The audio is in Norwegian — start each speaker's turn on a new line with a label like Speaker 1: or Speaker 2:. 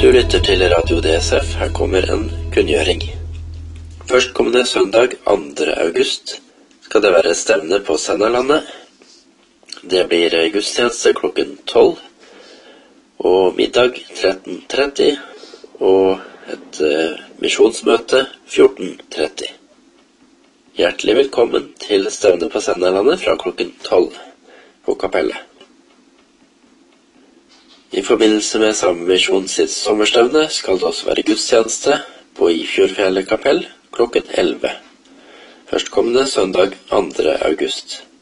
Speaker 1: Du lytter til Radio DSF. Her kommer en kunngjøring. Førstkommende søndag 2. august skal det være stevne på Sennalandet. Det blir gudstjeneste klokken 12 og middag 13:30 og et misjonsmøte 14:30. Hjertelig velkommen til stevne på Sennalandet fra klokken 12 på kapellet. I forbindelse med Sammisjon sitt sommerstevne skal det også være gudstjeneste på Ifjordfjellet kapell klokken 11. Førstkommende søndag 2. august.